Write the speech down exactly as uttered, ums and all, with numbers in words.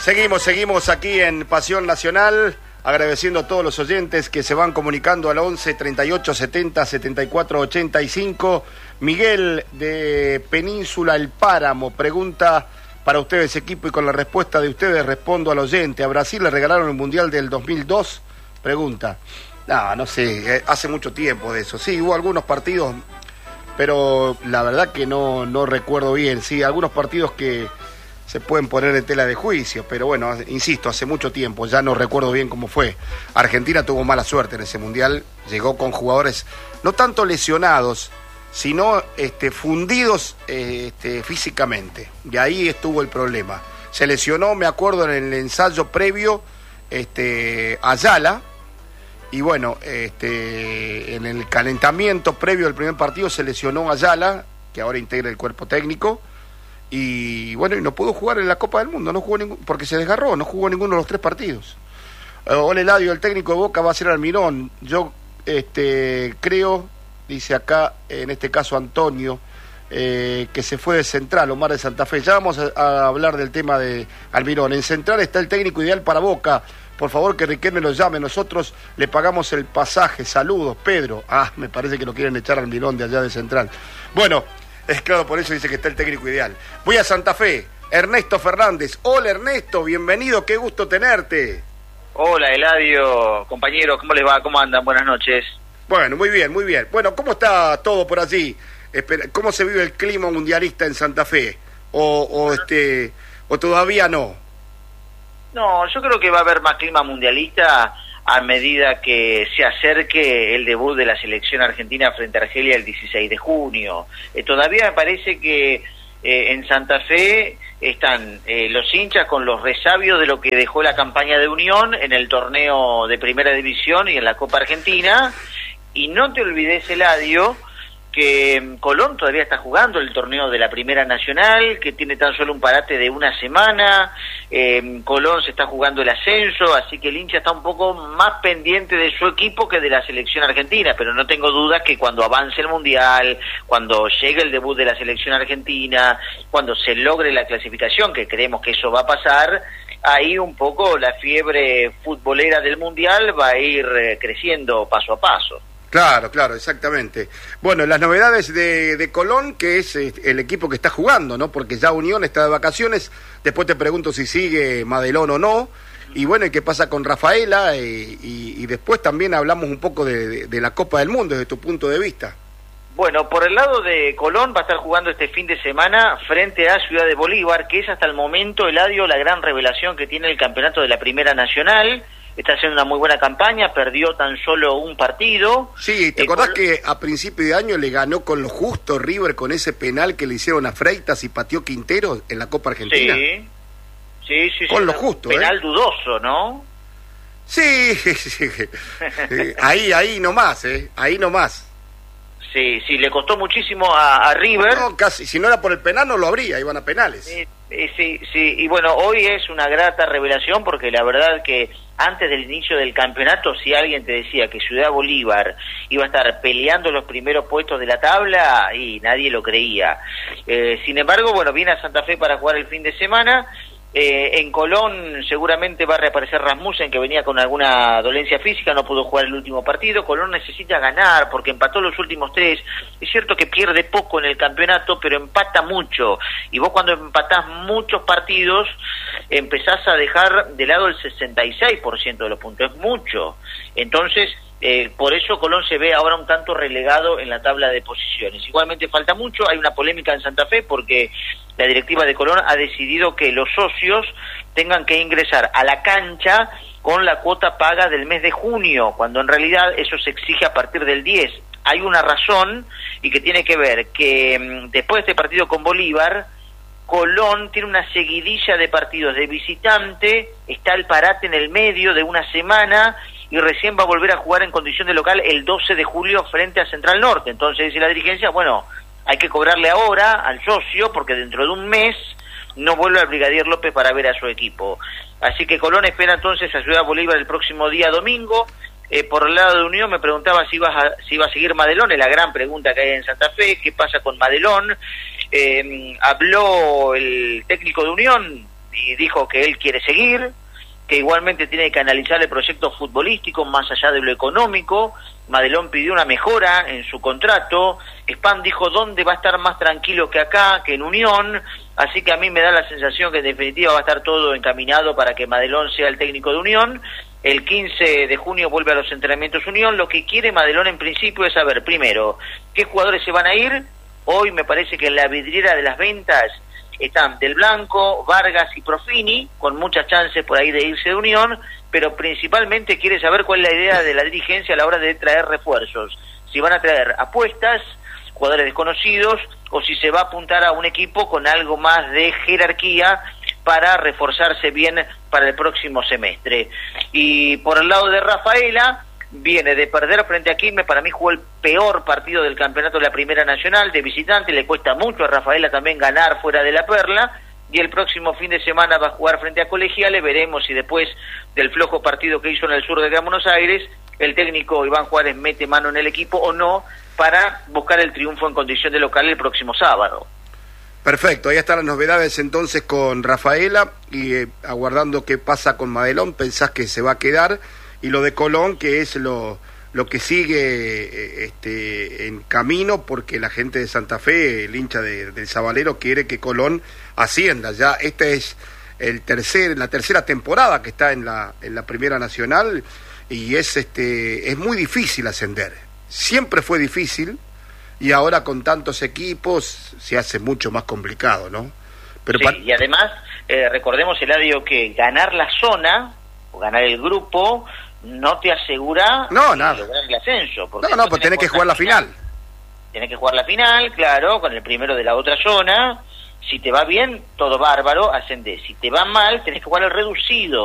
Seguimos, seguimos aquí en Pasión Nacional, agradeciendo a todos los oyentes que se van comunicando al once, treinta y ocho, setenta, setenta y cuatro, ochenta y cinco. Miguel de Península El Páramo pregunta para ustedes, equipo, y con la respuesta de ustedes respondo al oyente. ¿A Brasil le regalaron el Mundial del dos mil dos? Pregunta. No, no sé, hace mucho tiempo de eso. Sí, hubo algunos partidos, pero la verdad que no, no recuerdo bien. Sí, algunos partidos que se pueden poner en tela de juicio, pero bueno, insisto, hace mucho tiempo, ya no recuerdo bien cómo fue. Argentina tuvo mala suerte en ese Mundial, llegó con jugadores no tanto lesionados, sino este, fundidos eh, este, físicamente, y ahí estuvo el problema. Se lesionó, me acuerdo, en el ensayo previo, este, Ayala, y bueno, este, en el calentamiento previo al primer partido se lesionó Ayala, que ahora integra el cuerpo técnico, y bueno, y no pudo jugar en la Copa del Mundo, no jugó ningún, porque se desgarró, no jugó ninguno de los tres partidos. Eh, Ole Eladio, el técnico de Boca va a ser Almirón. Yo este, creo, dice acá, en este caso Antonio, eh, que se fue de Central, Omar de Santa Fe. Ya vamos a, a hablar del tema de Almirón. En Central está el técnico ideal para Boca. Por favor, que Riquelme lo llame, nosotros le pagamos el pasaje. Saludos, Pedro. Ah, me parece que lo quieren echar al Almirón de allá de Central. Bueno, es claro, por eso dice que está el técnico ideal. Voy a Santa Fe, Ernesto Fernández. Hola Ernesto, bienvenido, qué gusto tenerte. Hola Eladio, compañeros, ¿cómo les va? ¿Cómo andan? Buenas noches. Bueno, muy bien, muy bien. Bueno, ¿cómo está todo por allí? ¿Cómo se vive el clima mundialista en Santa Fe? ¿O, o, este, o todavía no? No, yo creo que va a haber más clima mundialista a medida que se acerque el debut de la selección argentina frente a Argelia el dieciséis de junio. Eh, todavía me parece que eh, en Santa Fe están eh, los hinchas con los resabios de lo que dejó la campaña de Unión en el torneo de Primera División y en la Copa Argentina. Y no te olvides, Eladio, que Colón todavía está jugando el torneo de la Primera Nacional, que tiene tan solo un parate de una semana. eh, Colón se está jugando el ascenso, así que el hincha está un poco más pendiente de su equipo que de la selección argentina, pero no tengo dudas que cuando avance el Mundial, cuando llegue el debut de la selección argentina, cuando se logre la clasificación, que creemos que eso va a pasar, ahí un poco la fiebre futbolera del Mundial va a ir eh, creciendo paso a paso. Claro, claro, exactamente. Bueno, las novedades de, de Colón, que es el equipo que está jugando, ¿no? Porque ya Unión está de vacaciones, después te pregunto si sigue Madelón o no, y bueno, ¿y qué pasa con Rafaela? Y, y, y después también hablamos un poco de, de, de la Copa del Mundo, desde tu punto de vista. Bueno, por el lado de Colón va a estar jugando este fin de semana frente a Ciudad de Bolívar, que es hasta el momento, Eladio, la gran revelación que tiene el campeonato de la Primera Nacional. Está haciendo una muy buena campaña, perdió tan solo un partido. Sí, ¿te eh, acordás Col- que a principio de año le ganó con lo justo River con ese penal que le hicieron a Freitas y pateó Quintero en la Copa Argentina? Sí, sí, sí. Con sí, lo justo, penal ¿eh? dudoso, ¿no? Sí, sí. ahí, ahí nomás, ¿eh? Ahí nomás. Sí, sí, le costó muchísimo a, a River. No, casi, si no era por el penal no lo habría, iban a penales. Eh, eh, sí, sí, y bueno, hoy es una grata revelación porque la verdad que antes del inicio del campeonato, si alguien te decía que Ciudad Bolívar iba a estar peleando los primeros puestos de la tabla, y nadie lo creía. Eh, sin embargo, bueno, viene a Santa Fe para jugar el fin de semana. Eh, en Colón seguramente va a reaparecer Rasmussen, que venía con alguna dolencia física, no pudo jugar el último partido. Colón necesita ganar porque empató los últimos tres. Es cierto que pierde poco en el campeonato, pero empata mucho. Y vos cuando empatás muchos partidos, empezás a dejar de lado el sesenta y seis por ciento de los puntos. Es mucho. Entonces, eh, por eso Colón se ve ahora un tanto relegado en la tabla de posiciones. Igualmente falta mucho, hay una polémica en Santa Fe porque la directiva de Colón ha decidido que los socios tengan que ingresar a la cancha con la cuota paga del mes de junio, cuando en realidad eso se exige a partir del diez. Hay una razón, y que tiene que ver que mmm, después de este partido con Bolívar, Colón tiene una seguidilla de partidos de visitante, está el parate en el medio de una semana, y recién va a volver a jugar en condición de local el doce de julio frente a Central Norte. Entonces dice la dirigencia, bueno, hay que cobrarle ahora al socio porque dentro de un mes no vuelve al Brigadier López para ver a su equipo. Así que Colón espera entonces a Ciudad Bolívar el próximo día domingo. Eh, por el lado de Unión me preguntaba si iba a, si iba a seguir Madelón, es la gran pregunta que hay en Santa Fe, ¿qué pasa con Madelón? Eh, habló el técnico de Unión, y dijo que él quiere seguir, que igualmente tiene que analizar el proyecto futbolístico más allá de lo económico. Madelón pidió una mejora en su contrato. Spam dijo dónde va a estar más tranquilo que acá, que en Unión. Así que a mí me da la sensación que en definitiva va a estar todo encaminado para que Madelón sea el técnico de Unión. El quince de junio vuelve a los entrenamientos Unión. Lo que quiere Madelón en principio es saber, primero, qué jugadores se van a ir. Hoy me parece que en la vidriera de las ventas están Del Blanco, Vargas y Profini, con muchas chances por ahí de irse de Unión, pero principalmente quiere saber cuál es la idea de la dirigencia a la hora de traer refuerzos. Si van a traer apuestas, jugadores desconocidos, o si se va a apuntar a un equipo con algo más de jerarquía para reforzarse bien para el próximo semestre. Y por el lado de Rafaela, viene de perder frente a Quilmes, para mí jugó el peor partido del campeonato de la Primera Nacional, de visitante, le cuesta mucho a Rafaela también ganar fuera de la Perla, y el próximo fin de semana va a jugar frente a Colegiales. Veremos si después del flojo partido que hizo en el sur de Gran Buenos Aires, el técnico Iván Juárez mete mano en el equipo o no, para buscar el triunfo en condición de local el próximo sábado. Perfecto, ahí están las novedades entonces con Rafaela, y eh, aguardando qué pasa con Madelón. Pensás que se va a quedar, y lo de Colón, que es lo, lo que sigue eh, este, en camino, porque la gente de Santa Fe, el hincha de, del Sabalero, quiere que Colón ascienda. Ya esta es el tercer, la tercera temporada que está en la, en la Primera Nacional, y es, este, es muy difícil ascender. Siempre fue difícil, y ahora con tantos equipos se hace mucho más complicado, ¿no? Pero sí, para... y además, eh, recordemos, Eladio, que ganar la zona o ganar el grupo no te asegura no, nada. lograr el ascenso. No, no, pues tenés que jugar la final. Tenés que jugar la final, claro, con el primero de la otra zona. Si te va bien, todo bárbaro, ascendés. Si te va mal, tenés que jugar el reducido.